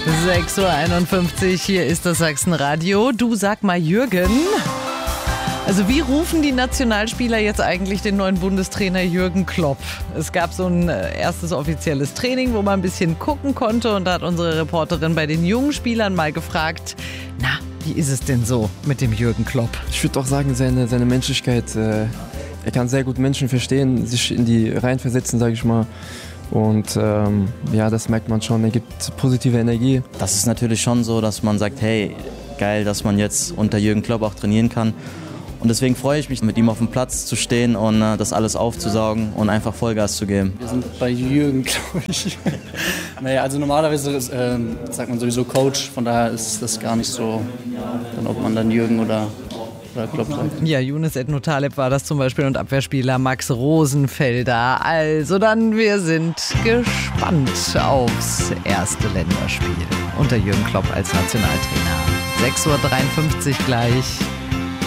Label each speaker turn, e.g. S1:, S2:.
S1: 6:51 Uhr, hier ist das Sachsenradio. Du, sag mal, Jürgen, also wie rufen die Nationalspieler jetzt eigentlich den neuen Bundestrainer Jürgen Klopp? Es gab so ein erstes offizielles Training, wo man ein bisschen gucken konnte, und da hat unsere Reporterin bei den jungen Spielern mal gefragt, na, wie ist es denn so mit dem Jürgen Klopp?
S2: Ich würde auch sagen, seine Menschlichkeit, er kann sehr gut Menschen verstehen, sich in die reinversetzen, sage ich mal. Und ja, das merkt man schon, er gibt positive Energie.
S3: Das ist natürlich schon so, dass man sagt, hey, geil, dass man jetzt unter Jürgen Klopp auch trainieren kann. Und deswegen freue ich mich, mit ihm auf dem Platz zu stehen und das alles aufzusaugen und einfach Vollgas zu geben.
S4: Wir sind bei Jürgen, glaube ich. Naja, also normalerweise sagt man sowieso Coach, von daher ist das gar nicht so, dann ob man dann Jürgen oder Klopp sagt.
S1: Ja, Younes Ednutaleb war das zum Beispiel und Abwehrspieler Max Rosenfelder. Also dann, wir sind gespannt aufs erste Länderspiel unter Jürgen Klopp als Nationaltrainer. 6:53 Uhr gleich.